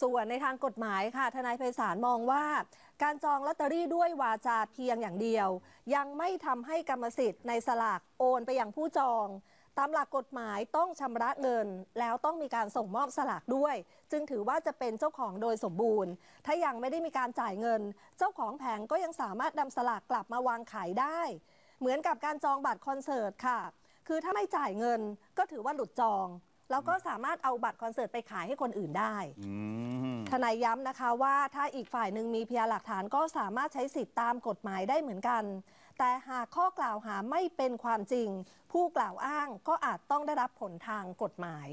ส่วนในทางกฎหมายค่ะทนายไพศาลมองว่าการจองลอตเตอรี่ด้วยวาจาเพียงอย่างเดียวยังไม่ทำให้กรรมสิทธิ์ในสลากโอนไปยังผู้จองตามหลักกฎหมายต้องชำระเงินแล้วต้องมีการส่งมอบสลากด้วยจึงถือว่าจะเป็นเจ้าของโดยสมบูรณ์ถ้ายังไม่ได้มีการจ่ายเงินเจ้าของแผงก็ยังสามารถนำสลากกลับมาวางขายได้เหมือนกับการจองบัตรคอนเสิร์ตค่ะคือถ้าไม่จ่ายเงินก็ถือว่าหลุดจองแล้วก็สามารถเอาบัตรคอนเสิร์ตไปขายให้คนอื่นได้ทนายย้ำนะคะว่าถ้าอีกฝ่ายหนึ่งมีพยานหลักฐานก็สามารถใช้สิทธิตามกฎหมายได้เหมือนกันแต่หากข้อกล่าวหาไม่เป็นความจริงผู้กล่าวอ้างก็อาจต้องได้รับผลทางกฎหมาย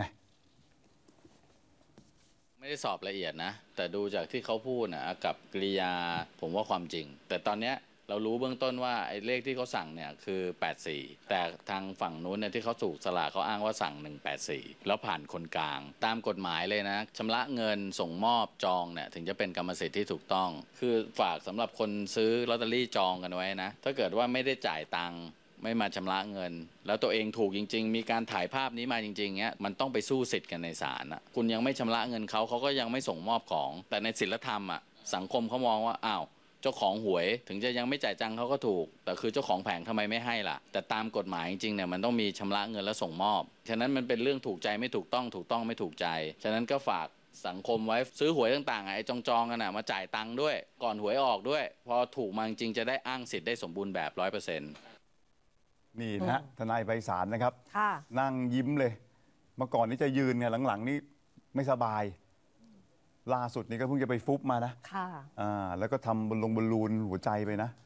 ไม่ได้สอบละเอียดนะแต่ดูจากที่เขาพูดนะกับกริยาผมว่าความจริงแต่ตอนเนี้ยเรารู้เบื้องต้นว่าไอ้เลขที่เขาสั่งเนี่ยคือ84แต่ทางฝั่งนู้นเนี่ยที่เขาถูกสลากเขาอ้างว่าสั่ง184แล้วผ่านคนกลางตามกฎหมายเลยนะชำระเงินส่งมอบจองเนี่ยถึงจะเป็นกรรมสิทธิ์ที่ถูกต้องคือฝากสำหรับคนซื้อลอตเตอรี่จองกันไว้นะถ้าเกิดว่าไม่ได้จ่ายตังค์ไม่มาชำระเงินแล้วตัวเองถูกจริงๆมีการถ่ายภาพนี้มาจริงๆเงี้ยมันต้องไปสู้สิทธิ์กันในศาลอ่ะคุณยังไม่ชำระเงินเขาก็ยังไม่ส่งมอบของแต่ในศีลธรรมอ่ะสังคมเขามองว่าอ้าวเจ้าของหวยถึงจะยังไม่จ่ายตังค์เขาก็ถูกแต่คือเจ้าของแผงทำไมไม่ให้ล่ะแต่ตามกฎหมายจริงๆเนี่ยมันต้องมีชำระเงินและส่งมอบฉะนั้นมันเป็นเรื่องถูกใจไม่ถูกต้องถูกต้องไม่ถูกใจฉะนั้นก็ฝากสังคมไว้ซื้อหวยต่างๆไอ้จองๆกันน่ะมาจ่ายตังค์ด้วยก่อนหวยออกด้วยพอถูกมาจริงๆจะได้อ้างสิทธิ์ได้สมบูรณ์แบบ 100% นี่นะฮะทนายไพศาลนะครับนั่งยิ้มเลยเมื่อก่อนนี้จะยืนเนี่ยหลังๆนี่ไม่สบายล่าสุดนี่ก็เพิ่งจะไปฟุบมานะแล้วก็ทำบอลลูนหัวใจไปนะ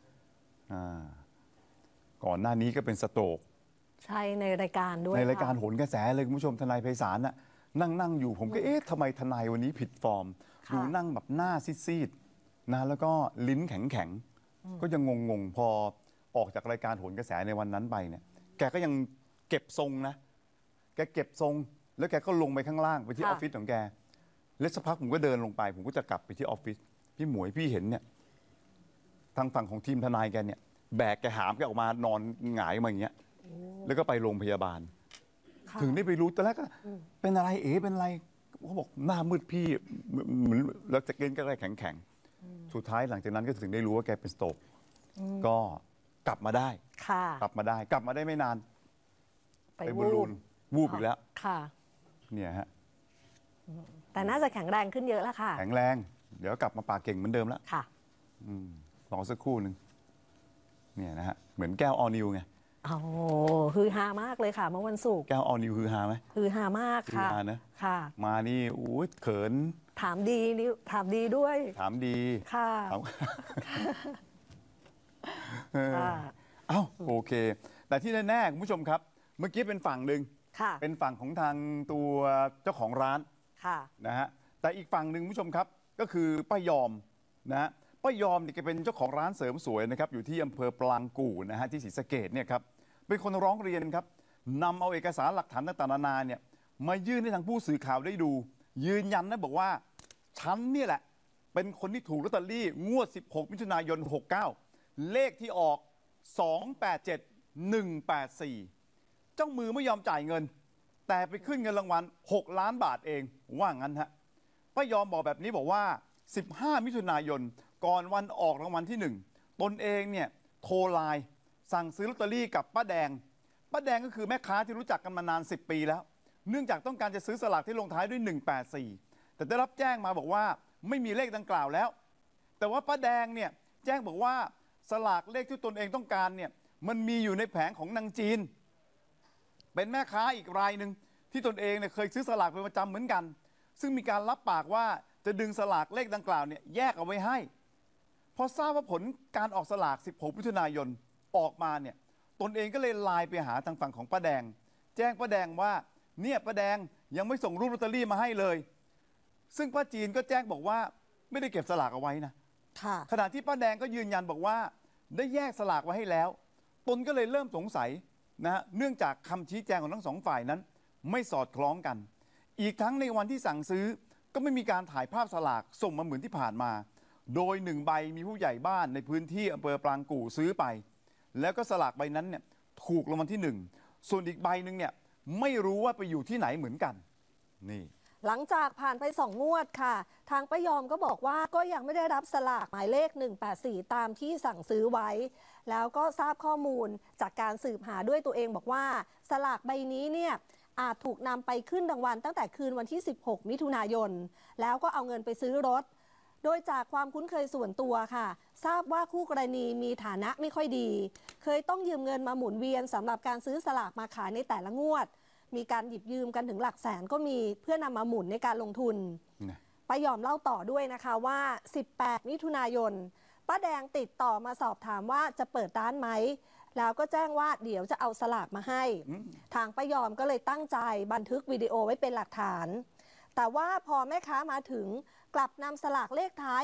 ก่อนหน้านี้ก็เป็นสโตรกใช่ในรายการด้วยในรายการโหนกระแสเลยคุณผู้ชมทนายไพศาลน่ะนั่งอยู่ผมก็ทำไมทนายวันนี้ผิดฟอร์มดูนั่งแบบหน้าซีดๆนะแล้วก็ลิ้นแข็งก็ยังงงพอออกจากรายการโหนกระแสในวันนั้นไปเนี่ยแกก็ยังเก็บทรงนะแกเก็บทรงแล้วแกก็ลงไปข้างล่างไปที่ออฟฟิศของแกแล้วสักพักผมก็เดินลงไปผมก็จะกลับไปที่ออฟฟิศพี่หมวยพี่เห็นเนี่ยทางฝั่งของทีมทนายแกเนี่ยแบกแกหามแกออกมานอนหงายมาอย่างเงี้ยแล้วก็ไปโรงพยาบาลถึงได้ไปรู้ตอนแรกก็เป็นอะไรเป็นอะไรเขาบอกหน้ามืดพี่เหมือนแล้วจะเกินก็อะไรแข็งสุดท้ายหลังจากนั้นก็ถึงได้รู้ว่าแกเป็นสโตรกก็กลับมาได้กลับมาได้ไม่นานไปบอลลูนวูบอีกแล้วเนี่ยฮะแต่น่าจะแข็งแรงขึ้นเยอะแล้วค่ะแข็งแรงเดี๋ยวกลับมาปากเก่งเหมือนเดิมแล้วค่ะรอสักครู่หนึ่งเนี่ยนะฮะเหมือนแก้วออนิวไงโอ้ฮือฮามากเลยค่ะเมื่อวันศุกร์แก้วออนิวฮือฮาไหมฮือฮามากค่ะฮือฮานะค่ะมานี่เขินถามดีนี่ถามดีด้วยถามดีค่ะเอ้าโอเคแต่ที่แน่ๆคุณผู้ชมครับเมื่อกี้เป็นฝั่งหนึ่งเป็นฝั่งของทางตัวเจ้าของร้านนะฮะแต่อีกฝั่งหนึ่งผู้ชมครับก็คือป้ายอมนะฮะป้ายอมเนี่ยแกเป็นเจ้าของร้านเสริมสวยนะครับอยู่ที่อำเภอปรางกู่นะฮะที่ศรีสะเกษเนี่ยครับเป็นคนร้องเรียนครับนำเอาเอกสารหลักฐานต่างๆนานาเนี่ยมายื่นให้ทางผู้สื่อข่าวได้ดูยืนยันนะบอกว่าฉันเนี่ยแหละเป็นคนที่ถูกลอตเตอรี่งวด16มิถุนายน69เลขที่ออก287184เจ้ามือไม่ยอมจ่ายเงินแต่ไปขึ้นเงินรางวัล6 ล้านบาทเองว่างั้นฮะป้ายอมบอกแบบนี้บอกว่า15มิถุนายนก่อนวันออกรางวัลที่1ตนเองเนี่ยโทรไลน์สั่งซื้อลอตเตอรี่กับป้าแดงก็คือแม่ค้าที่รู้จักกันมานาน10 ปีแล้วเนื่องจากต้องการจะซื้อสลากที่ลงท้ายด้วย184แต่ได้รับแจ้งมาบอกว่าไม่มีเลขดังกล่าวแล้วแต่ว่าป้าแดงเนี่ยแจ้งบอกว่าสลากเลขที่ตนเองต้องการเนี่ยมันมีอยู่ในแผงของนางจีนเป็นแม่ค้าอีกรายหนึ่งที่ตนเองเนี่ยเคยซื้อสลากเป็นประจำเหมือนกันซึ่งมีการรับปากว่าจะดึงสลากเลขดังกล่าวเนี่ยแยกเอาไว้ให้พอทราบว่าผลการออกสลาก16มิถุนายนออกมาเนี่ยตนเองก็เลยไลน์ไปหาทางฝั่งของป้าแดงแจ้งป้าแดงว่าเนี่ยป้าแดงยังไม่ส่งรูปลอตเตอรี่มาให้เลยซึ่งป้าจีนก็แจ้งบอกว่าไม่ได้เก็บสลากเอาไว้นะขณะที่ป้าแดงก็ยืนยันบอกว่าได้แยกสลากไว้ให้แล้วตนก็เลยเริ่มสงสัยนะเนื่องจากคำชี้แจงของทั้งสองฝ่ายนั้นไม่สอดคล้องกันอีกทั้งในวันที่สั่งซื้อก็ไม่มีการถ่ายภาพสลากส่งมาเหมือนที่ผ่านมาโดย1 ใบมีผู้ใหญ่บ้านในพื้นที่อำเภอปรางกู่ซื้อไปแล้วก็สลากใบนั้นเนี่ยถูกรางวัลที่1ส่วนอีกใบหนึ่งเนี่ยไม่รู้ว่าไปอยู่ที่ไหนเหมือนกันนี่หลังจากผ่านไป2 งวดค่ะ ทางป้ายอมก็บอกว่าก็ยังไม่ได้รับสลากหมายเลข 184 ตามที่สั่งซื้อไว้ แล้วก็ทราบข้อมูลจากการสืบหาด้วยตัวเองบอกว่าสลากใบนี้เนี่ยอาจถูกนำไปขึ้นรางวัลตั้งแต่คืนวันที่ 16 มิถุนายน แล้วก็เอาเงินไปซื้อรถ โดยจากความคุ้นเคยส่วนตัวค่ะ ทราบว่าคู่กรณีมีฐานะไม่ค่อยดี เคยต้องยืมเงินมาหมุนเวียนสำหรับการซื้อสลากมาขายในแต่ละงวด มีการหยิบยืมกันถึงหลักแสนก็มีเพื่อนำมาหมุนในการลงทุนป้ายอมเล่าต่อด้วยนะคะว่า 18 มิถุนายนป้าแดงติดต่อมาสอบถามว่าจะเปิดร้านไหม แล้วก็แจ้งว่าเดี๋ยวจะเอาสลากมาให้ ทางป้ายอมก็เลยตั้งใจบันทึกวิดีโอไว้เป็นหลักฐาน แต่ว่าพอแม่ค้ามาถึงกลับนำสลากเลขท้าย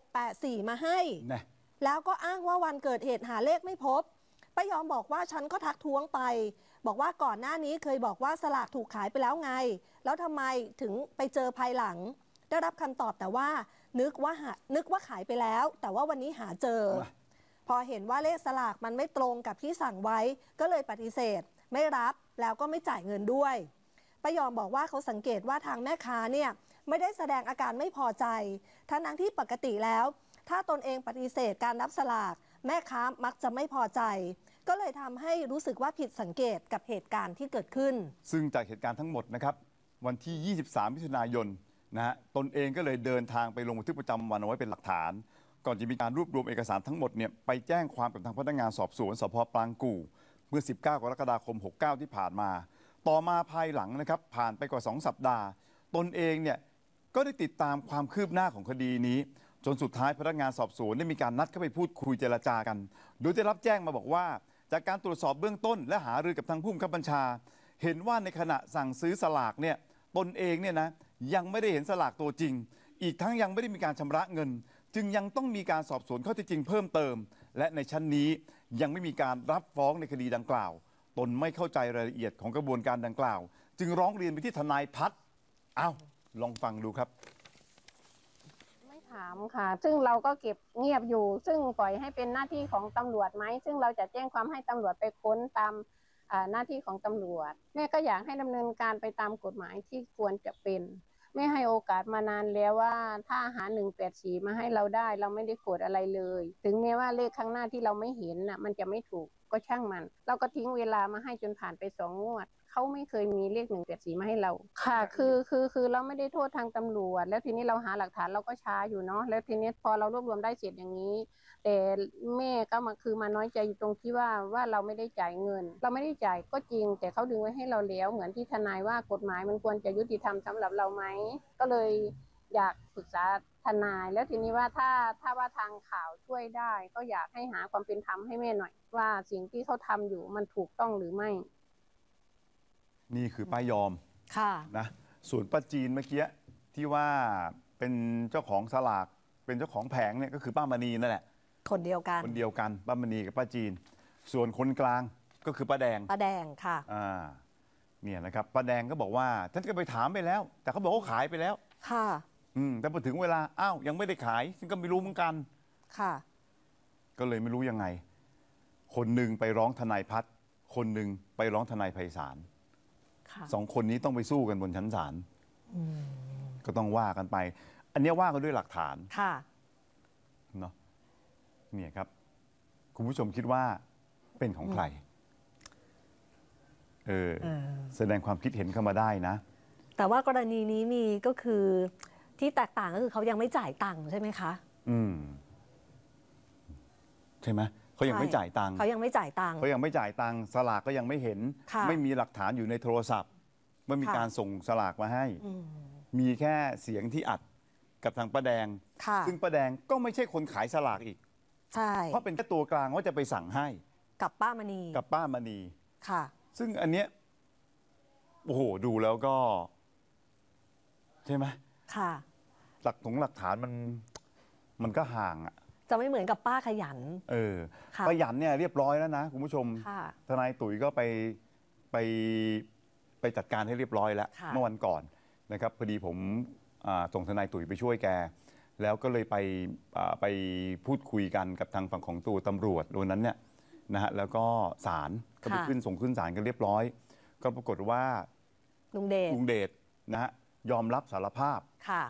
684 มาให้ แล้วก็อ้างว่าวันเกิดเหตุหาเลขไม่พบป้ายอมบอกว่าฉันก็ทักท้วงไป บอกว่าก่อนหน้านี้เคยบอกว่าสลากถูกขายไปแล้วไง แล้วทำไมถึงไปเจอภายหลัง ได้รับคำตอบแต่ว่านึกว่าขายไปแล้ว แต่ว่าวันนี้หาเจอ พอเห็นว่าเลขสลากมันไม่ตรงกับที่สั่งไว้ก็เลยปฏิเสธไม่รับแล้วก็ไม่จ่ายเงินด้วยป้ายอมบอกว่าเขาสังเกตว่าทางแม่ค้าเนี่ยไม่ได้แสดงอาการไม่พอใจทั้งที่ปกติแล้วถ้าตนเองปฏิเสธการรับสลากแม่ค้ามักจะไม่พอใจก็เลยทำให้รู้สึกว่าผิดสังเกตกับเหตุการณ์ที่เกิดขึ้นซึ่งจากเหตุการณ์ทั้งหมดนะครับวันที่ 23 มิถุนายนนะฮะตนเองก็เลยเดินทางไปลงบันทึกประจำวันเอาไว้เป็นหลักฐานก่อนจะมีการรวบรวมเอกสารทั้งหมดเนี่ยไปแจ้งความกับทางพนักงานสอบสวนสพปรางกู่เมื่อ 19 กรกฎาคม 69 ที่ผ่านมาต่อมาภายหลังนะครับผ่านไปกว่า 2 สัปดาห์ตนเองเนี่ยก็ได้ติดตามความคืบหน้าของคดีนี้จนสุดท้ายพนักงานสอบสวนได้มีการนัดเข้าไปพูดคุยเจรจากันโดยได้รับแจ้งมาบอกว่าจากการตรวจสอบเบื้องต้นและหารือกับทางผู้บังคับบัญชาเห็นว่าในขณะสั่งซื้อสลากเนี่ยตนเองเนี่ยนะยังไม่ได้เห็นสลากตัวจริงอีกทั้งยังไม่ได้มีการชำระเงินจึงยังต้องมีการสอบสวนข้อเท็จจริงเพิ่มเติมและในชั้นนี้ยังไม่มีการรับฟ้องในคดีดังกล่าวตนไม่เข้าใจรายละเอียดของกระบวนการดังกล่าวจึงร้องเรียนไปที่ทนายพัฒน์ลองฟังดูครับไม่ถามค่ะซึ่งเราก็เก็บเงียบอยู่ซึ่งปล่อยให้เป็นหน้าที่ของตำรวจไหมซึ่งเราจะแจ้งความให้ตำรวจไปค้นตามหน้าที่ของตำรวจแม่ก็อยากให้ดำเนินการไปตามกฎหมายที่ควรจะเป็นแม่ให้โอกาสมานานแล้วว่าถ้าหา184มาให้เราได้เราไม่ได้โกรธอะไรเลยถึงแม้ว่าเลขข้างหน้าที่เราไม่เห็นน่ะมันจะไม่ถูกก็ช่างมันเราก็ทิ้งเวลามาให้จนผ่านไป2 งวดเขาไม่เคยมีเลข184มาให้เราค่ะคือเราไม่ได้โทษทางตำรวจแล้วทีนี้เราหาหลักฐานเราก็ช้าอยู่เนาะแล้วทีนี้พอเรารวบรวมได้เสร็จอย่างนี้แต่แม่ก็มาน้อยใจอยู่ตรงที่ว่าเราไม่ได้จ่ายเงินเราไม่ได้จ่ายก็จริงแต่เขาดึงไว้ให้เราแล้วเหมือนที่ทนายว่ากฎหมายมันควรจะยุติธรรมสำหรับเราไหมก็เลยอยากปรึกษาทนายแล้วทีนี้ว่าถ้าว่าทางข่าวช่วยได้ก็อยากให้หาความเป็นธรรมให้แม่หน่อยว่าสิ่งที่เขาทำอยู่มันถูกต้องหรือไม่นี่คือป้ายอมนะส่วนป้าจีนเมื่อกี้ที่ว่าเป็นเจ้าของสลากเป็นเจ้าของแผงเนี่ยก็คือป้ามณีนั่นแหละคนเดียวกันป้ามณีกับป้าจีนส่วนคนกลางก็คือป้าแดงค่ะเนี่ยนะครับป้าแดงก็บอกว่าท่านก็ไปถามไปแล้วแต่เขาบอกว่าขายไปแล้วค่ะแต่พอถึงเวลายังไม่ได้ขายซึ่งก็ไม่รู้เหมือนกันค่ะก็เลยไม่รู้ยังไงคนหนึ่งไปร้องทนายพัฒน์คนหนึ่งไปร้องทนายไพศาล2 คนนี้ต้องไปสู้กันบนชั้นศาลก็ต้องว่ากันไปอันนี้ว่ากันด้วยหลักฐานค่ะเนาะเนี่ยครับคุณผู้ชมคิดว่าเป็นของใครแสดงความคิดเห็นเข้ามาได้นะแต่ว่ากรณีนี้มีก็คือที่แตกต่างก็คือเขายังไม่จ่ายตังค์ใช่ไหมคะใช่ไหมเขายังไม่จ่ายตังค์สลากก็ยังไม่เห็นไม่มีหลักฐานอยู่ในโทรศัพท์ไม่มีการส่งสลากมาให้มีแค่เสียงที่อัดกับทางป้าแดงซึ่งป้าแดงก็ไม่ใช่คนขายสลากอีกใช่เพราะเป็นแค่ตัวกลางว่าจะไปสั่งให้กับป้ามณีค่ะซึ่งอันเนี้ยโอ้โหดูแล้วก็ใช่ไหมค่ะหลักฐานมันก็ห่างจะไม่เหมือนกับป้าขยันป้ายันเนี่ยเรียบร้อยแล้วนะคุณผู้ชมทนายตุ๋ยก็ไปจัดการให้เรียบร้อยแล้วเมื่อวันก่อนนะครับพอดีผมส่งทนายตุ๋ยไปช่วยแกแล้วก็เลยไปพูดคุยกันกับทางฝั่งของตัวตำรวจวันนั้นเนี่ยนะฮะแล้วก็ศาลก็ไปส่งขึ้นศาลกันเรียบร้อยก็ปรากฏว่าลุงเดชนะฮะยอมรับสารภาพค่ะ